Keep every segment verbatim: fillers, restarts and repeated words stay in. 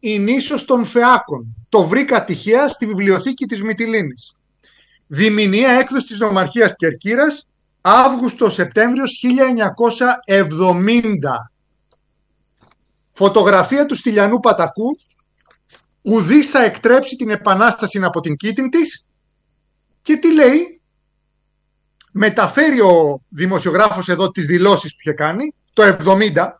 η νήσος των Φεάκων. Το βρήκα τυχαία στη βιβλιοθήκη της Μυτιλήνης. Διμηνία, έκδοση της Νομαρχίας Κερκύρας, Αύγουστο-Σεπτέμβριος χίλια εννιακόσια εβδομήντα. Φωτογραφία του Στυλιανού Πατακού. Ουδής θα εκτρέψει την επανάσταση από την κήτην της. Και τι λέει? Μεταφέρει ο δημοσιογράφος εδώ τις δηλώσεις που είχε κάνει το εβδομήντα.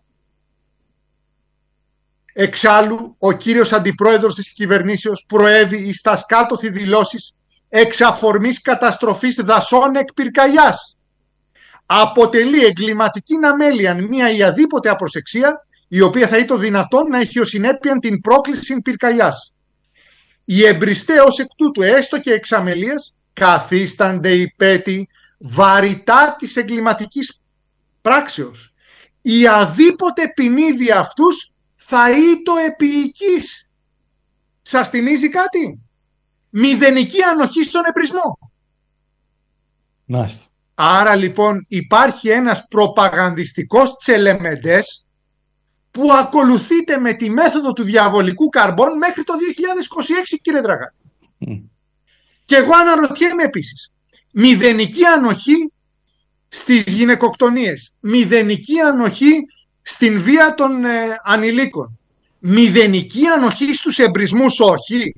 Εξάλλου ο κύριος αντιπρόεδρος της κυβερνήσεως προέβη εις τα σκάτωθι δηλώσεις εξ αφορμής καταστροφής δασών εκ πυρκαγιάς. Αποτελεί εγκληματική αμέλειαν μία ή αδίποτε απροσεξία, η οποία θα ήταν δυνατόν να έχει ως συνέπεια την πρόκληση πυρκαγιάς. Οι εμπριστέ ως εκ τούτου, έστω και εξ αμελίας, καθίστανται υπέτη βαρυτά της εγκληματικής πράξεως. Η αδίποτε ποινή δι' αυτούς θα ήτο επίοικης. Σας θυμίζει κάτι? Μηδενική ανοχή στον εμπρισμό. Μάλιστα. Άρα λοιπόν υπάρχει ένας προπαγανδιστικός τσελεμεντές που ακολουθείται με τη μέθοδο του διαβολικού καρμπών μέχρι το δύο χιλιάδες είκοσι έξι, κύριε Δραγάτη. Mm. Και εγώ αναρωτιέμαι επίσης, μηδενική ανοχή στις γυναικοκτονίες, μηδενική ανοχή στην βία των ε, ανηλίκων, μηδενική ανοχή στους εμπρισμούς, όχι.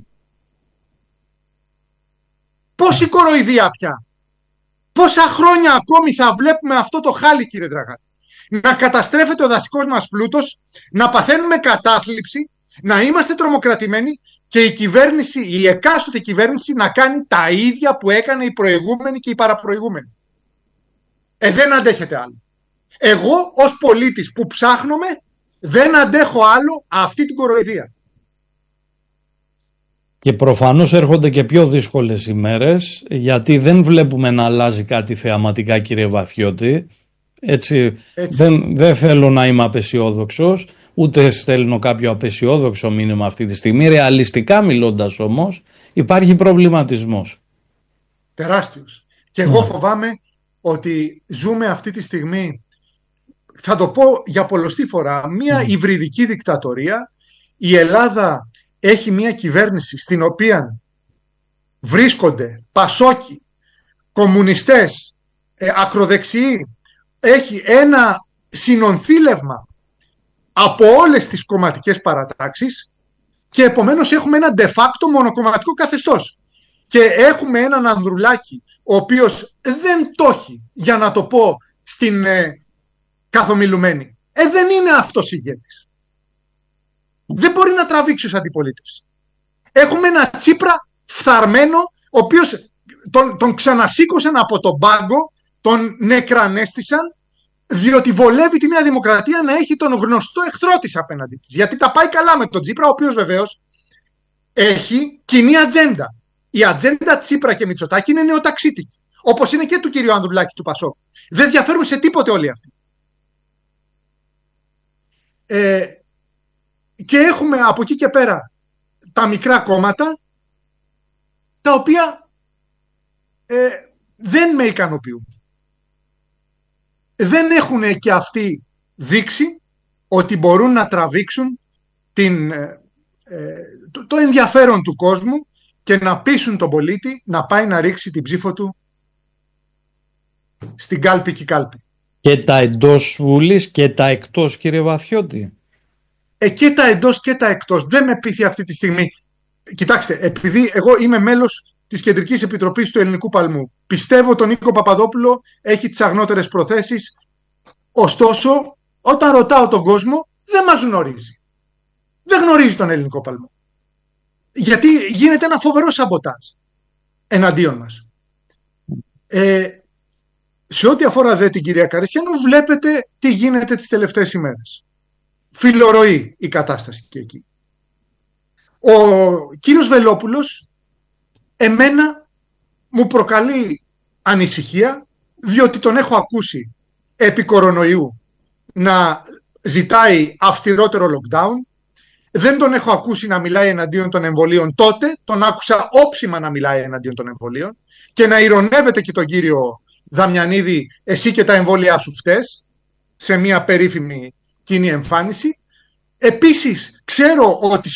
Πόση κοροϊδία πια? Πόσα χρόνια ακόμη θα βλέπουμε αυτό το χάλι, κύριε Δραγάτη? Να καταστρέφεται ο δασικός μας πλούτος, να παθαίνουμε κατάθλιψη, να είμαστε τρομοκρατημένοι και η κυβέρνηση, η εκάστοτε κυβέρνηση να κάνει τα ίδια που έκανε η προηγούμενη και η παραπροηγούμενη. Ε, δεν αντέχετε άλλο. Εγώ ως πολίτης που ψάχνομαι δεν αντέχω άλλο αυτή την κοροϊδία. Και προφανώς έρχονται και πιο δύσκολες ημέρες, γιατί δεν βλέπουμε να αλλάζει κάτι θεαματικά, κύριε Βαθιώτη. Έτσι, Έτσι. Δεν, δεν θέλω να είμαι απεσιόδοξος, ούτε στέλνω κάποιο απεσιόδοξο μήνυμα αυτή τη στιγμή. Ρεαλιστικά μιλώντας όμως, υπάρχει προβληματισμός. Τεράστιος. Και εγώ φοβάμαι ότι ζούμε αυτή τη στιγμή, θα το πω για πολλοστή φορά, μια mm. υβριδική δικτατορία. Η Ελλάδα έχει μια κυβέρνηση στην οποία βρίσκονται πασόκοι, κομμουνιστές, ε, ακροδεξιοί. Έχει ένα συνονθήλευμα από όλες τις κομματικές παρατάξεις και επομένως έχουμε ένα de facto μονοκομματικό καθεστώς. Και έχουμε έναν Ανδρουλάκη ο οποίος δεν το έχει, για να το πω στην ε, καθομιλουμένη. Ε, δεν είναι αυτός ηγέτης. Δεν μπορεί να τραβήξει ως αντιπολίτευση. Έχουμε ένα Τσίπρα φθαρμένο, ο οποίος τον, τον ξανασήκωσαν από τον πάγκο, τον νεκρανέστησαν, διότι βολεύει τη Νέα Δημοκρατία να έχει τον γνωστό εχθρό της απέναντι της. Γιατί τα πάει καλά με τον Τσίπρα, ο οποίος βεβαίως έχει κοινή ατζέντα. Η ατζέντα Τσίπρα και Μητσοτάκη είναι νεοταξίτικη, όπως είναι και του κυρίου Ανδρουλάκη του Πασόκ. Δεν διαφέρουν σε τίποτε όλοι αυτοί. Ε, και έχουμε από εκεί και πέρα τα μικρά κόμματα, τα οποία ε, δεν με ικανοποιούν. Δεν έχουν και αυτοί δείξει ότι μπορούν να τραβήξουν την, ε, το, το ενδιαφέρον του κόσμου και να πείσουν τον πολίτη να πάει να ρίξει την ψήφο του στην κάλπη και κάλπη. Και τα εντός Βουλής και τα εκτός, κύριε Βαθιώτη. Ε, και τα εντός και τα εκτός. Δεν με πείθει αυτή τη στιγμή. Κοιτάξτε, επειδή εγώ είμαι μέλος της Κεντρικής Επιτροπής του Ελληνικού Παλμού, πιστεύω τον Νίκο Παπαδόπουλο έχει τις αγνότερες προθέσεις, ωστόσο όταν ρωτάω τον κόσμο δεν μας γνωρίζει. Δεν γνωρίζει τον Ελληνικό Παλμό. Γιατί γίνεται ένα φοβερό σαμποτάζ εναντίον μας. Ε, σε ό,τι αφορά δε την κυρία Καριστιανού, βλέπετε τι γίνεται τις τελευταίες ημέρες. Φιλορροεί η κατάσταση και εκεί. Ο κύριος Βελόπουλος εμένα μου προκαλεί ανησυχία, διότι τον έχω ακούσει επί κορονοϊού να ζητάει αυστηρότερο lockdown. Δεν τον έχω ακούσει να μιλάει εναντίον των εμβολίων τότε, τον άκουσα όψιμα να μιλάει εναντίον των εμβολίων και να ηρωνεύεται και τον κύριο Δαμιανίδη, εσύ και τα εμβόλια σου φταίς, σε μια περίφημη κοινή εμφάνιση. Επίσης ξέρω ότι